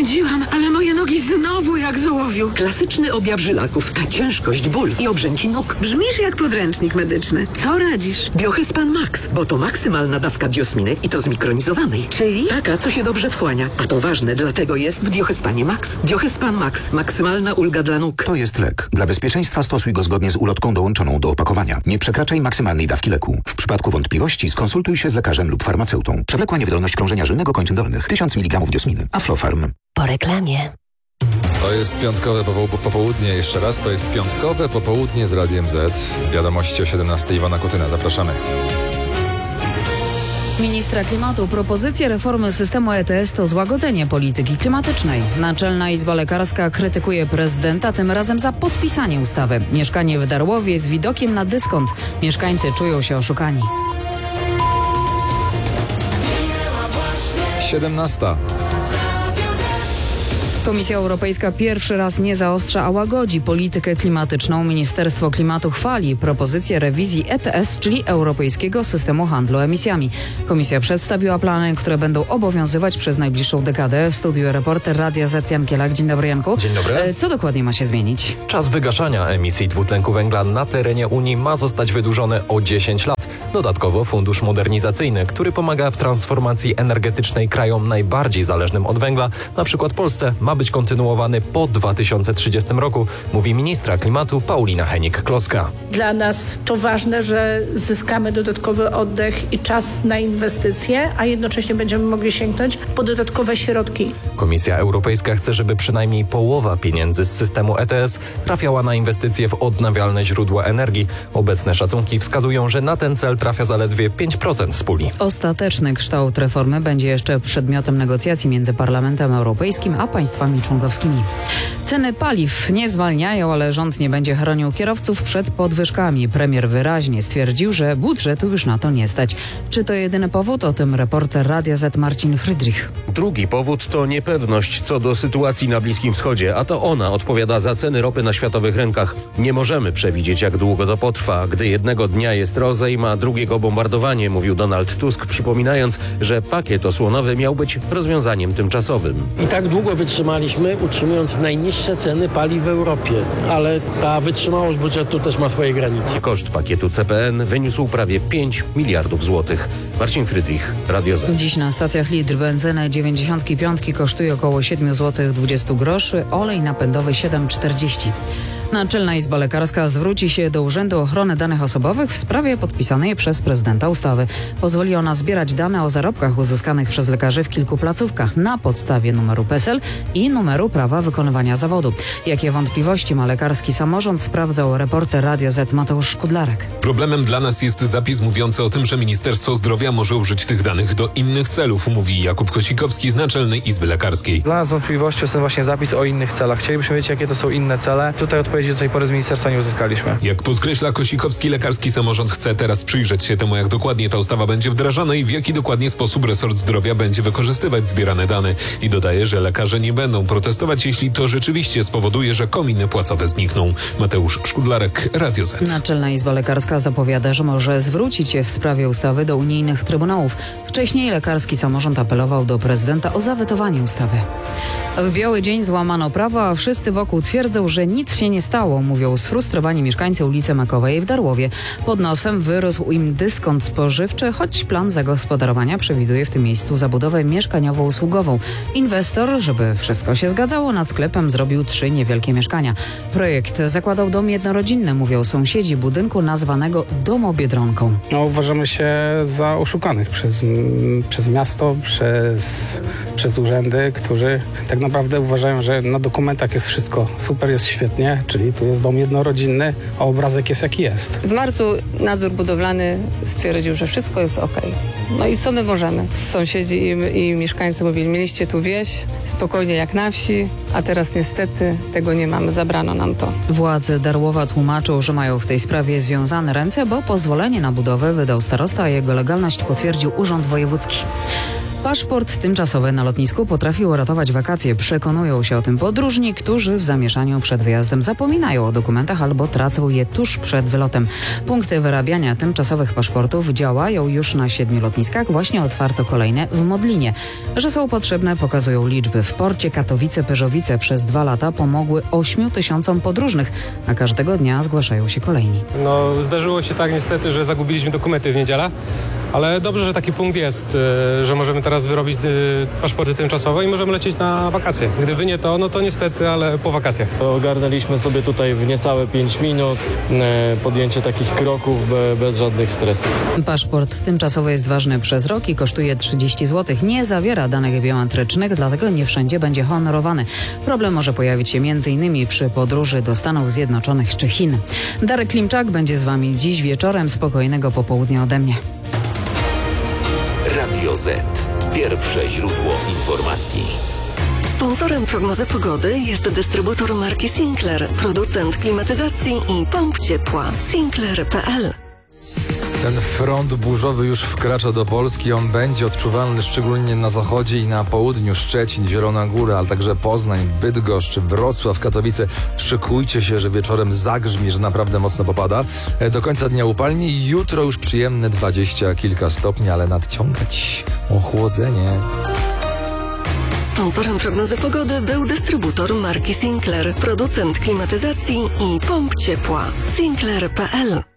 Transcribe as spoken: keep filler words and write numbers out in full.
Pędziłam, ale moje nogi znowu jak z ołowiu. Klasyczny objaw żylaków. Ciężkość, ból i obrzęki nóg. Brzmisz jak podręcznik medyczny. Co radzisz? Biohyspan Max, bo to maksymalna dawka biosminy i to zmikronizowanej. Czyli? Taka, co się dobrze wchłania. A to ważne, dlatego jest w Biohyspanie Max. Biohyspan Max. Maksymalna ulga dla nóg. To jest lek. Dla bezpieczeństwa stosuj go zgodnie z ulotką dołączoną do opakowania. Nie przekraczaj maksymalnej dawki leku. W przypadku wątpliwości skonsultuj się z lekarzem lub farmaceutą. Przewlekła niewydolność krążenia żylnego kończyn dolnych. tysiąc miligramów diosminy. Aflofarm. Po reklamie. To jest piątkowe popo- popołudnie, jeszcze raz, to jest piątkowe popołudnie z Radiem Z. Wiadomości o siedemnastej. Iwona Kutyna, zapraszamy. Ministra klimatu propozycje reformy systemu E T S to złagodzenie polityki klimatycznej. Naczelna Izba Lekarska krytykuje prezydenta, tym razem za podpisanie ustawy. Mieszkanie w Darłowie z widokiem na dyskont. Mieszkańcy czują się oszukani. siedemnasta. Komisja Europejska pierwszy raz nie zaostrza, a łagodzi politykę klimatyczną. Ministerstwo Klimatu chwali propozycję rewizji E T S, czyli Europejskiego Systemu Handlu Emisjami. Komisja przedstawiła plany, które będą obowiązywać przez najbliższą dekadę. W studiu reporter Radia Z Jan Kielak. Dzień dobry, Janku. Dzień dobry. Co dokładnie ma się zmienić? Czas wygaszania emisji dwutlenku węgla na terenie Unii ma zostać wydłużony o dziesięć lat. Dodatkowo fundusz modernizacyjny, który pomaga w transformacji energetycznej krajom najbardziej zależnym od węgla, na przykład Polsce, ma być kontynuowany po dwa tysiące trzydziestym roku, mówi ministra klimatu Paulina Henik-Kloska. Dla nas to ważne, że zyskamy dodatkowy oddech i czas na inwestycje, a jednocześnie będziemy mogli sięgnąć po dodatkowe środki. Komisja Europejska chce, żeby przynajmniej połowa pieniędzy z systemu E T S trafiała na inwestycje w odnawialne źródła energii. Obecne szacunki wskazują, że na ten cel trafia zaledwie pięć procent z puli. Ostateczny kształt reformy będzie jeszcze przedmiotem negocjacji między Parlamentem Europejskim a państwami członkowskimi. Ceny paliw nie zwalniają, ale rząd nie będzie chronił kierowców przed podwyżkami. Premier wyraźnie stwierdził, że budżetu już na to nie stać. Czy to jedyny powód? O tym reporter Radia Z Marcin Friedrich. Drugi powód to niepewność co do sytuacji na Bliskim Wschodzie, a to ona odpowiada za ceny ropy na światowych rynkach. Nie możemy przewidzieć, jak długo to potrwa. Gdy jednego dnia jest rozejm, a drugiego bombardowanie, mówił Donald Tusk, przypominając, że pakiet osłonowy miał być rozwiązaniem tymczasowym. I tak długo wytrzymaliśmy, utrzymując najniższe ceny paliw w Europie, ale ta wytrzymałość budżetu też ma swoje granice. Koszt pakietu C P N wyniósł prawie pięć miliardów złotych. Marcin Friedrich, Radio Z. Dziś na stacjach litr benzyny dziewięćdziesiątki piątki kosztuje około siedem złotych dwadzieścia groszy, olej napędowy siedem czterdzieści. Naczelna Izba Lekarska zwróci się do Urzędu Ochrony Danych Osobowych w sprawie podpisanej przez prezydenta ustawy. Pozwoli ona zbierać dane o zarobkach uzyskanych przez lekarzy w kilku placówkach na podstawie numeru P E S E L i numeru prawa wykonywania zawodu. Jakie wątpliwości ma lekarski samorząd, sprawdzał reporter Radia Z Mateusz Szkudlarek. Problemem dla nas jest zapis mówiący o tym, że Ministerstwo Zdrowia może użyć tych danych do innych celów, mówi Jakub Kosikowski z Naczelnej Izby Lekarskiej. Dla nas wątpliwością jest ten właśnie zapis o innych celach. Chcielibyśmy wiedzieć, jakie to są inne cele. Tutaj odpowiedzi do tej pory z ministerstwa nie uzyskaliśmy. Jak podkreśla Kosikowski, lekarski samorząd chce teraz przyjrzeć się temu, jak dokładnie ta ustawa będzie wdrażana i w jaki dokładnie sposób resort zdrowia będzie wykorzystywać zbierane dane. I dodaje, że lekarze nie będą protestować, jeśli to rzeczywiście spowoduje, że kominy płacowe znikną. Mateusz Szkudlarek, Radio Z. Naczelna Izba Lekarska zapowiada, że może zwrócić się w sprawie ustawy do unijnych trybunałów. Wcześniej lekarski samorząd apelował do prezydenta o zawetowanie ustawy. W biały dzień złamano prawo, a wszyscy wokół twierdzą, że nic się nie stało, mówią sfrustrowani mieszkańcy ulicy Makowej w Darłowie. Pod nosem wyrósł im dyskont spożywczy, choć plan zagospodarowania przewiduje w tym miejscu zabudowę mieszkaniowo-usługową. Inwestor, żeby wszystko się zgadzało, nad sklepem zrobił trzy niewielkie mieszkania. Projekt zakładał dom jednorodzinny, mówią sąsiedzi budynku nazwanego Domobiedronką. No, uważamy się za oszukanych przez, przez miasto, przez, przez urzędy, którzy tak naprawdę uważają, że na dokumentach jest wszystko super, jest świetnie, czyli tu jest dom jednorodzinny, a obrazek jest jaki jest. W marcu nadzór budowlany stwierdził, że wszystko jest okej. No i co my możemy? Sąsiedzi i, i mieszkańcy mówili, mieliście tu wieś, spokojnie jak na wsi, a teraz niestety tego nie mamy, zabrano nam to. Władze Darłowa tłumaczą, że mają w tej sprawie związane ręce, bo pozwolenie na budowę wydał starosta, a jego legalność potwierdził Urząd Wojewódzki. Paszport tymczasowy na lotnisku potrafi uratować wakacje. Przekonują się o tym podróżni, którzy w zamieszaniu przed wyjazdem zapominają o dokumentach albo tracą je tuż przed wylotem. Punkty wyrabiania tymczasowych paszportów działają już na siedmiu lotniskach. Właśnie otwarto kolejne w Modlinie. Że są potrzebne, pokazują liczby. W porcie Katowice-Pyrzowice przez dwa lata pomogły ośmiu tysiącom podróżnych, a każdego dnia zgłaszają się kolejni. No, zdarzyło się tak niestety, że zagubiliśmy dokumenty w niedzielę, ale dobrze, że taki punkt jest, że możemy teraz wyrobić paszporty tymczasowe i możemy lecieć na wakacje. Gdyby nie to, no to niestety, ale po wakacjach. Ogarnęliśmy sobie tutaj w niecałe pięć minut podjęcie takich kroków bez żadnych stresów. Paszport tymczasowy jest ważny przez rok i kosztuje trzydzieści złotych. Nie zawiera danych biometrycznych, dlatego nie wszędzie będzie honorowany. Problem może pojawić się między innymi przy podróży do Stanów Zjednoczonych czy Chin. Darek Klimczak będzie z Wami dziś wieczorem. Spokojnego popołudnia ode mnie. Radio Z. Pierwsze źródło informacji. Sponsorem prognozy pogody jest dystrybutor marki Sinclair, producent klimatyzacji i pomp ciepła. Sinclair kropka p l. Ten front burzowy już wkracza do Polski. On będzie odczuwalny szczególnie na zachodzie i na południu. Szczecin, Zielona Góra, ale także Poznań, Bydgoszcz, Wrocław, Katowice. Szykujcie się, że wieczorem zagrzmi, że naprawdę mocno popada. Do końca dnia upalnie i jutro już przyjemne dwadzieścia kilka stopni, ale nadciągać ochłodzenie. Sponsorem prognozy pogody był dystrybutor marki Sinclair, producent klimatyzacji i pomp ciepła. Sinclair kropka p l.